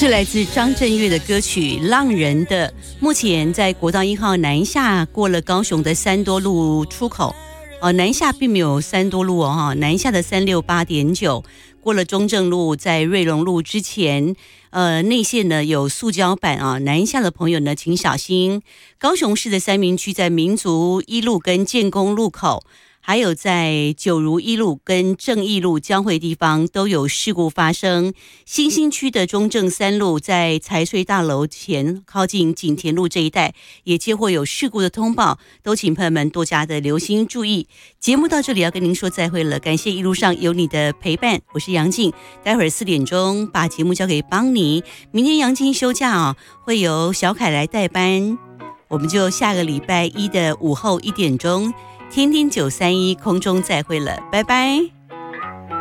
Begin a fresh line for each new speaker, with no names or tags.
是来自张震岳的歌曲《浪人》的。目前在国道1号南下过了高雄的三多路出口，南下并没有三多路哦，南下的368.9过了中正路，在瑞隆路之前，内线呢有塑胶板啊，南下的朋友呢请小心。高雄市的三民区在民族一路跟建工路口，还有在九如一路跟正义路交汇地方都有事故发生。新兴区的中正3路在财税大楼前靠近景田路这一带也接获有事故的通报，都请朋友们多加的留心注意。节目到这里要跟您说再会了，感谢一路上有你的陪伴，我是杨静。待会儿4点钟把节目交给邦尼，明天杨静休假会由小凯来代班，我们就下个礼拜一的午后1点钟天天931空中再会了，拜拜。